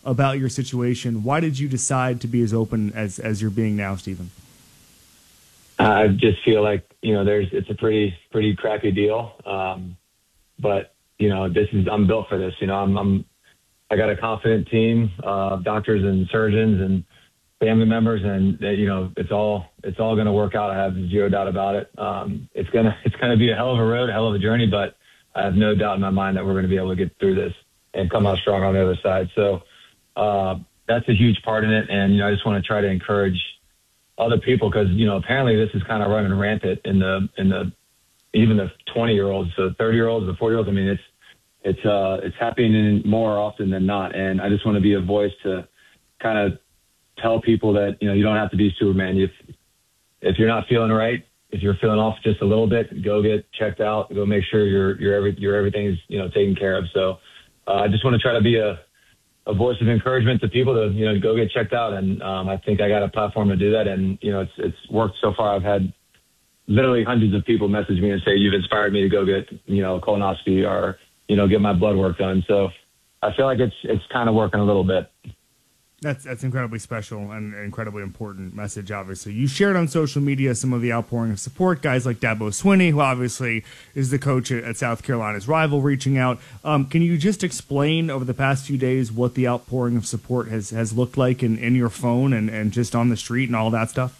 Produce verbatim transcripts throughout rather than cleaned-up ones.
about your situation. Why did you decide to be as open as, as you're being now, Stephen? I just feel like, you know, there's, it's a pretty, pretty crappy deal. Um, but, you know, this is, I'm built for this. You know, I'm, I'm I got a confident team of doctors and surgeons and family members, and you know, it's all, it's all going to work out. I have zero doubt about it. Um, it's going to, it's going to be a hell of a road, a hell of a journey, but I have no doubt in my mind that we're going to be able to get through this and come out strong on the other side. So, uh, that's a huge part in it. And, you know, I just want to try to encourage other people because, you know, apparently this is kind of running rampant in the, in the, even the twenty year olds, the thirty year olds, the forty year olds. I mean, it's, it's, uh, it's happening more often than not. And I just want to be a voice to kind of tell people that, you know, you don't have to be Superman. If, if you're not feeling right, if you're feeling off just a little bit, go get checked out, go make sure your, your, every, your everything's, you know, taken care of. So, uh, I just want to try to be a, a voice of encouragement to people to, you know, go get checked out. And, um, I think I got a platform to do that. And, you know, it's, it's worked so far. I've had literally hundreds of people message me and say, you've inspired me to go get, you know, a colonoscopy or, you know, get my blood work done. So I feel like it's, it's kind of working a little bit. That's that's incredibly special and incredibly important message, obviously. You shared on social media some of the outpouring of support, guys like Dabo Swinney, who obviously is the coach at, at South Carolina's rival, reaching out. Um, can you just explain over the past few days what the outpouring of support has, has looked like in, in your phone and, and just on the street and all that stuff?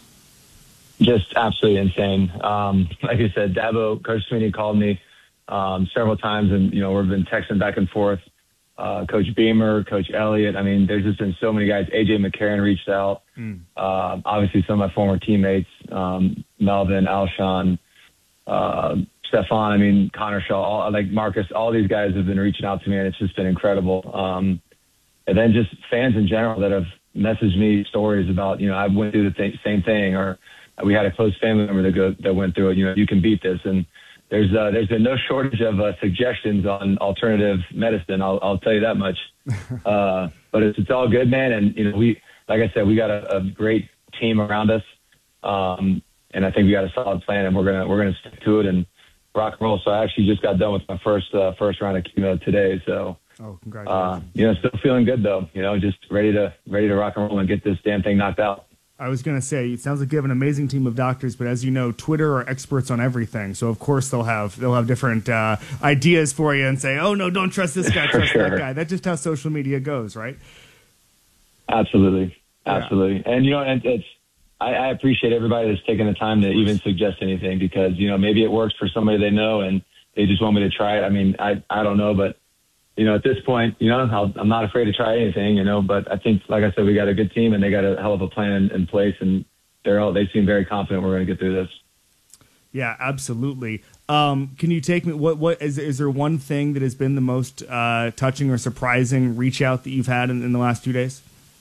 Just absolutely insane. Um, like I said, Dabo, Coach Swinney called me um, several times, and, you know, we've been texting back and forth. Uh, Coach Beamer, Coach Elliott. I mean, there's just been so many guys. A J McCarron reached out. Mm. Uh, obviously, some of my former teammates, um, Melvin, Alshon, uh, Stefan. I mean, Connor Shaw, all, like Marcus. All these guys have been reaching out to me, and it's just been incredible. Um, and then just fans in general that have messaged me stories about, you know, I went through the th- same thing, or we had a close family member that go, that went through it. You know, you can beat this. And There's uh, there's been no shortage of uh, suggestions on alternative medicine. I'll I'll tell you that much. Uh, but it's it's all good, man. And you know, we like I said, we got a, a great team around us, um, and I think we got a solid plan, and we're gonna we're gonna stick to it and rock and roll. So I actually just got done with my first uh, first round of chemo today. So oh, congratulations! Uh, you know, still feeling good though. You know, just ready to ready to rock and roll and get this damn thing knocked out. I was going to say, it sounds like you have an amazing team of doctors, but as you know, Twitter are experts on everything. So of course they'll have they'll have different uh, ideas for you and say, "Oh no, don't trust this guy, trust sure. that guy." That's just how social media goes, right? Absolutely, absolutely. Yeah. And you know, and it's I, I appreciate everybody that's taking the time to even suggest anything, because you know, maybe it works for somebody they know and they just want me to try it. I mean, I I don't know, but you know, at this point, you know, I'll, I'm not afraid to try anything, you know, but I think, like I said, we got a good team and they got a hell of a plan in, in place, and they're all, they seem very confident we're going to get through this. Yeah, absolutely. Um, can you take me, what, what, is, is there one thing that has been the most uh, touching or surprising reach out that you've had in, in the last few days?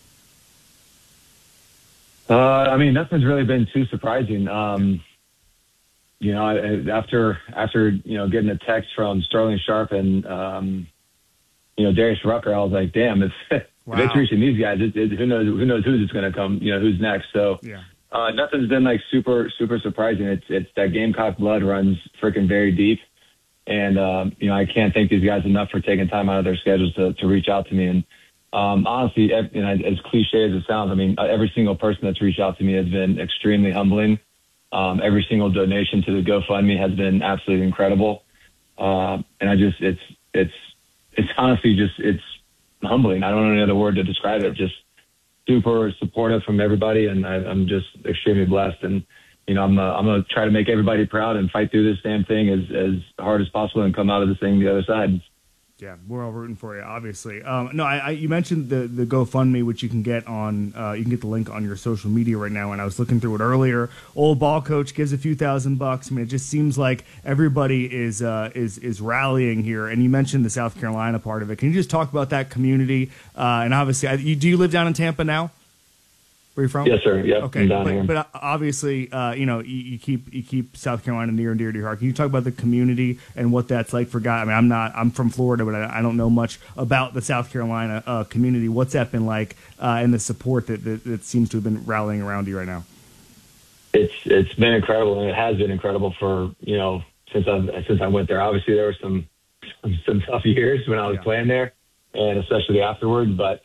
Uh, I mean, nothing's really been too surprising. Um, you know, after, after, you know, getting a text from Sterling Sharp and, um, you know, Darius Rucker, I was like, damn, if, wow. if it's reaching these guys, it, it, who knows, who knows who's it's going to come, you know, who's next. So, yeah. uh, nothing's been like super, super surprising. It's, it's that Gamecock blood runs freaking very deep. And, um, you know, I can't thank these guys enough for taking time out of their schedules to, to reach out to me. And, um, honestly, you know, as cliche as it sounds, I mean, every single person that's reached out to me has been extremely humbling. Um, every single donation to the GoFundMe has been absolutely incredible. Uh, and I just, it's, it's, it's honestly just, it's humbling. I don't know any other word to describe it. Just super supportive from everybody. And I, I'm just extremely blessed. And, you know, I'm, uh, I'm going to try to make everybody proud and fight through this damn thing as, as hard as possible and come out of this thing the other side. Yeah, we're all rooting for you, obviously. Um, no, I, I, you mentioned the the GoFundMe, which you can get on. Uh, you can get the link on your social media right now. And I was looking through it earlier. Old ball coach gives a few thousand bucks. I mean, it just seems like everybody is uh, is is rallying here. And you mentioned the South Carolina part of it. Can you just talk about that community? Uh, and obviously, I, you, do you live down in Tampa now? Where are you from? Yes, sir. Yep. Okay, but, but obviously, uh, you know, you, you keep you keep South Carolina near and dear to your heart. Can you talk about the community and what that's like for guys? I mean, I'm not, I'm from Florida, but I, I don't know much about the South Carolina uh, community. What's that been like, uh, and the support that, that that seems to have been rallying around you right now? It's it's been incredible, and it has been incredible for, you know, since I since I went there. Obviously, there were some some, some tough years when I was yeah. playing there, and especially afterwards, but.